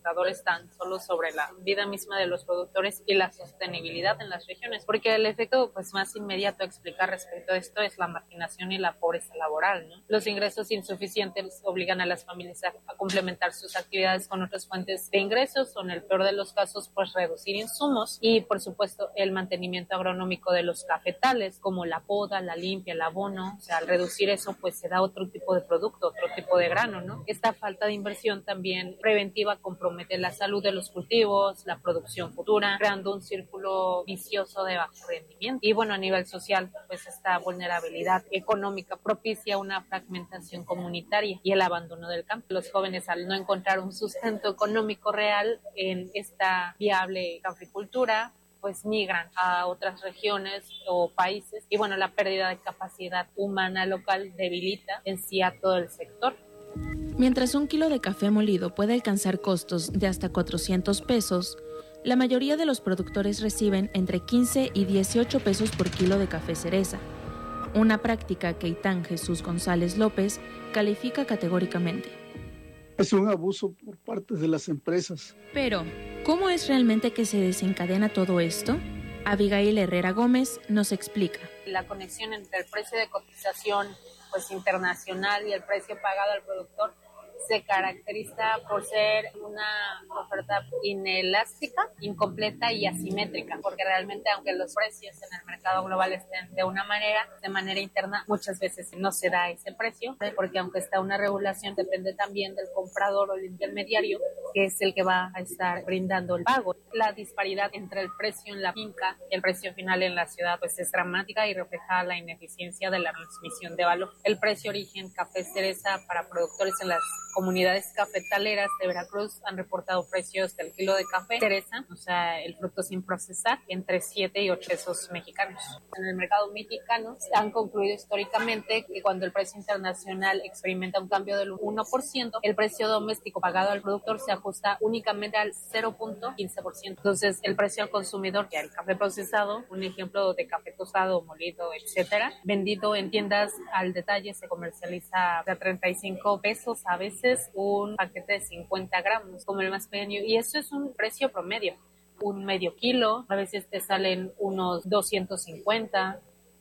exportadores tan solo sobre la vida misma de los productores y la sostenibilidad en las regiones, porque el efecto pues más inmediato a explicar respecto a esto es la marginación y la pobreza laboral, ¿no? Los ingresos insuficientes obligan a las familias a complementar sus actividades con otras fuentes de ingresos o en el peor de los casos pues reducir insumos y por supuesto el mantenimiento agronómico de los cafetales como la poda, la limpia, el abono, o sea, al reducir eso pues se da otro tipo de producto, otro tipo de grano, ¿no? Esta falta de inversión también preventiva compromete la salud de los cultivos, la producción futura, creando un círculo vicioso de bajo rendimiento. Y bueno, a nivel social, pues esta vulnerabilidad económica propicia una fragmentación comunitaria y el abandono del campo. Los jóvenes, al no encontrar un sustento económico real en esta viable caficultura, pues migran a otras regiones o países y bueno, la pérdida de capacidad humana local debilita en sí a todo el sector. Mientras un kilo de café molido puede alcanzar costos de hasta 400 pesos, la mayoría de los productores reciben entre 15 y 18 pesos por kilo de café cereza, una práctica que Itán Jesús González López califica categóricamente. Es un abuso por parte de las empresas. Pero, ¿cómo es realmente que se desencadena todo esto? Abigail Herrera Gómez nos explica. La conexión entre el precio de cotización pues internacional y el precio pagado al productor se caracteriza por ser una oferta inelástica, incompleta y asimétrica, porque realmente aunque los precios en el mercado global estén de una manera, de manera interna muchas veces no se da ese precio, porque aunque está una regulación depende también del comprador o el intermediario, que es el que va a estar brindando el pago. La disparidad entre el precio en la finca y el precio final en la ciudad pues es dramática y refleja la ineficiencia de la transmisión de valor. El precio origen café cereza para productores en las comunidades cafetaleras de Veracruz han reportado precios del kilo de café cereza, o sea, el fruto sin procesar, entre 7 y 8 pesos mexicanos. En el mercado mexicano han concluido históricamente que cuando el precio internacional experimenta un cambio del 1%, el precio doméstico pagado al productor se ajusta únicamente al 0.15%. Entonces, el precio al consumidor, que el café procesado, un ejemplo de café tostado, molido, etcétera, vendido en tiendas al detalle, se comercializa a 35 pesos a veces un paquete de 50 gramos, como el más pequeño, y eso es un precio promedio. Un medio kilo, a veces te salen unos 250.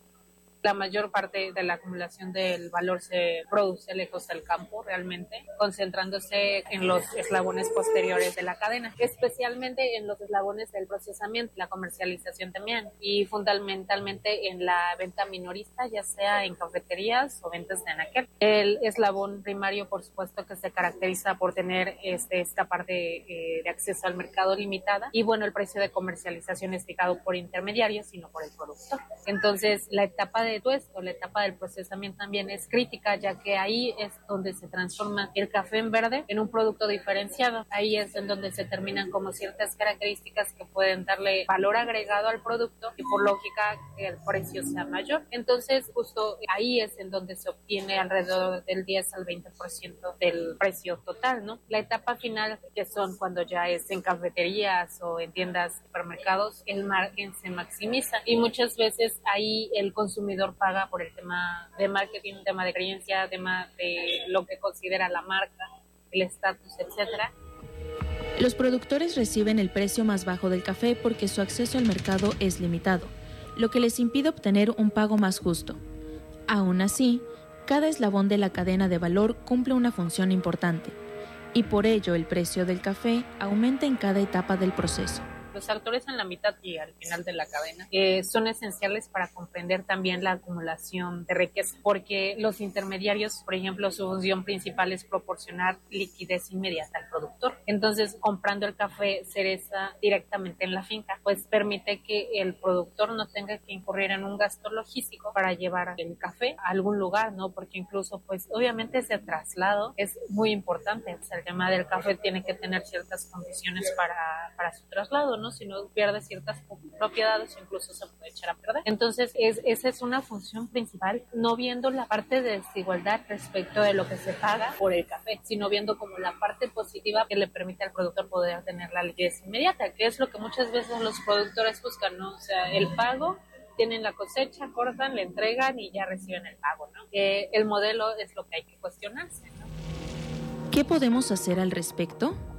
La mayor parte de la acumulación del valor se produce lejos del campo realmente, concentrándose en los eslabones posteriores de la cadena, especialmente en los eslabones del procesamiento, la comercialización también, y fundamentalmente en la venta minorista, ya sea en cafeterías o ventas de anaquel. El eslabón primario, por supuesto, que se caracteriza por tener esta parte de acceso al mercado limitada, y bueno, el precio de comercialización es fijado por intermediarios y no por el productor. Entonces, la etapa de tuesto, la etapa del procesamiento también es crítica, ya que ahí es donde se transforma el café en verde en un producto diferenciado. Ahí es en donde se determinan como ciertas características que pueden darle valor agregado al producto y por lógica que el precio sea mayor. Entonces, justo ahí es en donde se obtiene alrededor del 10 al 20% del precio total, ¿no? La etapa final, que son cuando ya es en cafeterías o en tiendas, supermercados, el margen se maximiza y muchas veces ahí el consumidor paga por el tema de marketing, tema de creencia, tema de lo que considera la marca, el estatus, etcétera. Los productores reciben el precio más bajo del café porque su acceso al mercado es limitado, lo que les impide obtener un pago más justo. Aún así, cada eslabón de la cadena de valor cumple una función importante, y por ello el precio del café aumenta en cada etapa del proceso. Los actores en la mitad y al final de la cadena son esenciales para comprender también la acumulación de riqueza, porque los intermediarios, por ejemplo, su función principal es proporcionar liquidez inmediata al productor. Entonces, comprando el café cereza directamente en la finca, pues permite que el productor no tenga que incurrir en un gasto logístico para llevar el café a algún lugar, ¿no? Porque incluso, pues, obviamente ese traslado es muy importante. O sea, el tema del café tiene que tener ciertas condiciones para su traslado, ¿no? Si no pierde ciertas propiedades, incluso se puede echar a perder. Entonces, esa es una función principal, no viendo la parte de desigualdad respecto de lo que se paga por el café, sino viendo como la parte positiva que le permite al productor poder tener la liquidez inmediata, que es lo que muchas veces los productores buscan, ¿no? O sea, el pago, tienen la cosecha, cortan, le entregan y ya reciben el pago, ¿no? El modelo es lo que hay que cuestionarse, ¿no? ¿Qué podemos hacer al respecto?